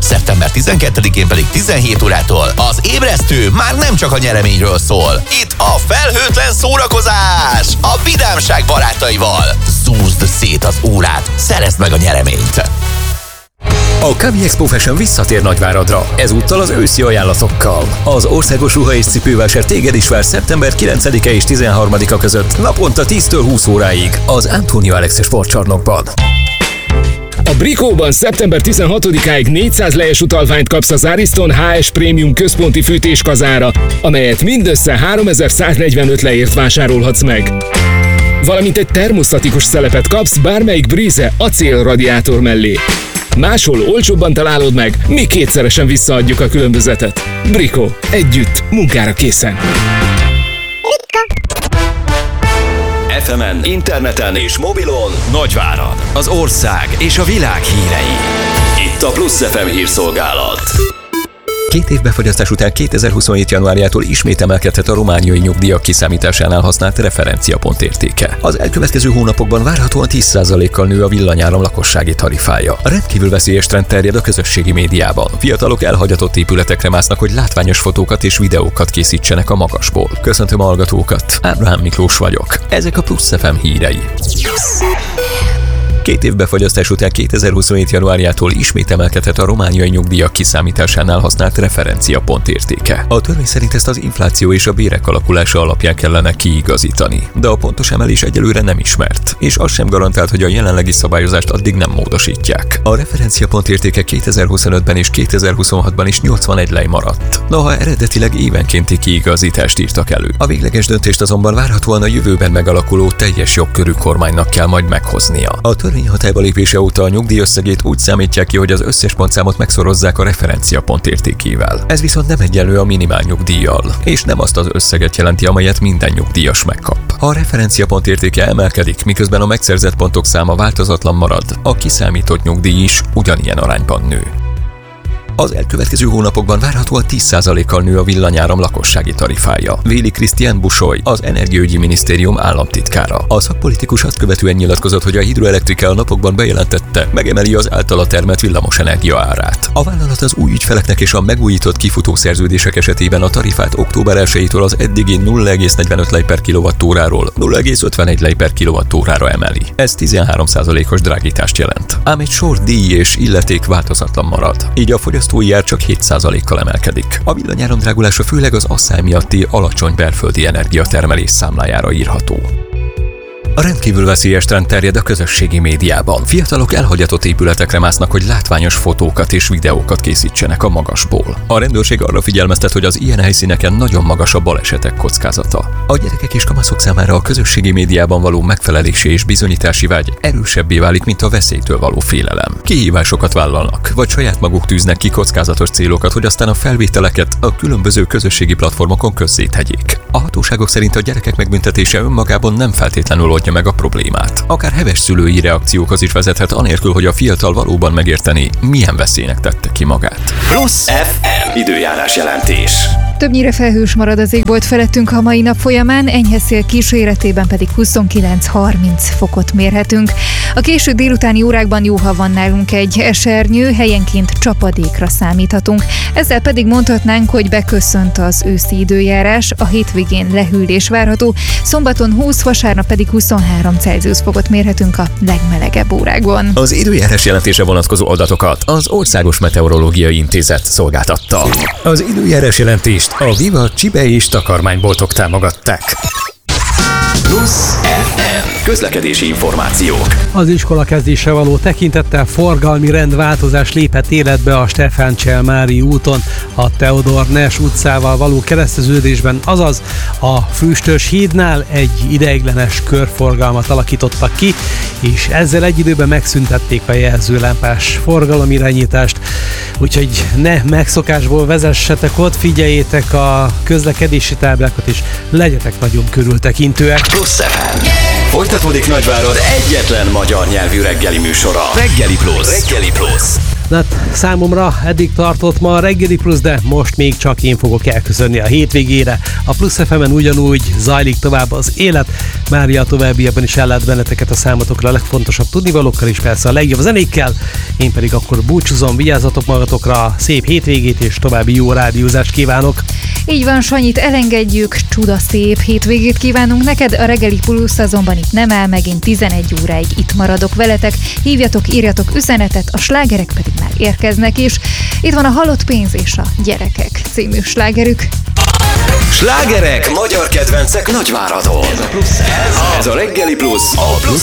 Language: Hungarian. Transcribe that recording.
szeptember 12-én pedig 17 órától az Ébresztő már nem csak a nyereményről szól. Itt a felhőtlen szórakozás a vidámság barátaival. Szúzd szét az órát, szerezd meg a nyereményt! A Kavi Expo Fashion visszatér Nagyváradra, ezúttal az őszi ajánlatokkal. Az országos ruha és cipővásár téged is vár szeptember 9-e és 13-a között, naponta 10-től 20 óráig az Antonio Alexe sportcsarnokban. A Brikóban szeptember 16-áig 400 lejes utalványt kapsz az Ariston HS Premium központi fűtéskazára, amelyet mindössze 3145 leért vásárolhatsz meg. Valamint egy termosztatikus szelepet kapsz bármelyik Breeze acélradiátor mellé. Máshol olcsóbban találod meg, mi kétszeresen visszaadjuk a különbözetet. Brikó. Együtt, munkára készen. FM-en, interneten és mobilon Nagyvárad, az ország és a világ hírei. Itt a Plusz FM hírszolgálat. 2 év befagyasztás után 2027. januárjától ismét emelkedhet a romániai nyugdíjak kiszámításánál használt referenciapont értéke. Az elkövetkező hónapokban várhatóan 10%-kal nő a villanyáram lakossági tarifája. A rendkívül veszélyes trend terjed a közösségi médiában. Fiatalok elhagyatott épületekre másznak, hogy látványos fotókat és videókat készítsenek a magasból. Köszöntöm a hallgatókat, Ábrahám Miklós vagyok. Ezek a Plusz FM hírei. 2 év befagyasztás után 2027. januárjától ismét emelkedhet a romániai nyugdíjak kiszámításánál használt referenciapont értéke. A törvény szerint ezt az infláció és a bérek alakulása alapján kellene kiigazítani, de a pontos emelés egyelőre nem ismert, és az sem garantált, hogy a jelenlegi szabályozást addig nem módosítják. A referenciapont értéke 2025-ben és 2026-ban is 81 lej maradt, noha eredetileg évenkénti kiigazítást írtak elő. A végleges döntést azonban várhatóan a jövőben megalakuló teljes jogkörű kormánynak kell majd meghoznia. A törvény hatályba lépése óta a nyugdíjösszegét úgy számítják ki, hogy az összes pontszámot megszorozzák a referenciapont értékével. Ez viszont nem egyenlő a minimál nyugdíjjal, és nem azt az összeget jelenti, amelyet minden nyugdíjas megkap. Ha a referenciapont értéke emelkedik, miközben a megszerzett pontok száma változatlan marad, a kiszámított nyugdíj is ugyanilyen arányban nő. Az elkövetkező hónapokban várhatóan 10%-kal nő a villanyáram lakossági tarifája. Véli Krisztián Busoly, az Energiaügyi Minisztérium államtitkára. A szakpolitikus azt követően nyilatkozott, hogy a Hidroelektrika a napokban bejelentette, megemeli az általa termelt villamosenergia árát. A vállalat az új ügyfeleknek és a megújított kifutó szerződések esetében a tarifát október 1-től az eddigi 0,45 lej per kilowattóráról 0,51 lej per kilowattórára emeli. Ez 13%-os drágítást jelent. Ám egy sor díj és illeték változatlan marad. Így a fogyasztói ár csak 7%-kal emelkedik. A villanyáram drágulása főleg az asszály miatti alacsony belföldi energiatermelés számlájára írható. A rendkívül veszélyes trend terjed a közösségi médiában. Fiatalok elhagyatott épületekre másznak, hogy látványos fotókat és videókat készítsenek a magasból. A rendőrség arra figyelmeztet, hogy az ilyen helyszíneken nagyon magas a balesetek kockázata. A gyerekek és kamaszok számára a közösségi médiában való megfelelési és bizonyítási vágy erősebbé válik, mint a veszélytől való félelem. Kihívásokat vállalnak, vagy saját maguk tűznek ki kockázatos célokat, hogy aztán a felvételeket a különböző közösségi platformokon közzétegyék. A hatóságok szerint a gyerekek megbüntetése önmagában nem feltétlenül oldja meg a problémát. Akár heves szülői reakciókhoz is vezethet, anélkül, hogy a fiatal valóban megérteni, milyen veszélynek tette ki magát. Plusz FM időjárás jelentés. Többnyire felhős marad az égbolt felettünk a mai nap folyamán, enyhe szél kíséretében pedig 29-30 fokot mérhetünk. A késő délutáni órákban jó, ha van nálunk egy esernyő, helyenként csapadékra számíthatunk. Ezzel pedig mondhatnánk, hogy beköszönt az őszi időjárás, a hétvégén lehűlés várható, szombaton 20, vasárnap pedig 23 Celsius fokot mérhetünk a legmelegebb órákban. Az időjárás jelentése vonatkozó adatokat az Országos Meteorológiai Intézet szolgáltatta. Az időjárás jelentést a Viva csibe és takarmányboltok támogatták. Plusz FM közlekedési információk. Az iskola kezdésre való tekintettel forgalmi rendváltozás lépett életbe a Stefán-Cselmári úton, a Theodor Ness utcával való kereszteződésben, azaz a Füstös hídnál egy ideiglenes körforgalmat alakítottak ki, és ezzel egy időben megszüntették a jelzőlámpás forgalomirányítást, úgyhogy ne megszokásból vezessetek ott, figyeljétek a közlekedési táblákat, és legyetek nagyon körültekintőek. Plusz FM. Folytatódik Nagyvárad egyetlen magyar nyelvű reggeli műsora. Reggeli Plusz. Reggeli Plusz. Na hát számomra eddig tartott ma a reggeli plusz, de most még csak én fogok elköszönni a hétvégére. A Plusz FM-en ugyanúgy zajlik tovább az élet. Mária továbbiakban is ellát benneteket a számotokra a legfontosabb tudnivalókkal és persze a legjobb zenékkel. Én pedig akkor búcsúzom, vigyázzatok magatokra, szép hétvégét és további jó rádiózást kívánok. Így van, Sanyit elengedjük, csuda szép hétvégét kívánunk neked, a reggeli plusz azonban itt nem áll meg, én 11 óráig itt maradok veletek, hívjatok, írjatok üzenetet, a slágerek pedig már érkeznek is. Itt van a Halott pénz és a Gyerekek című slágerük. Slágerek magyar kedvencek Nagyváradon. Ez a reggeli plusz. A Plusz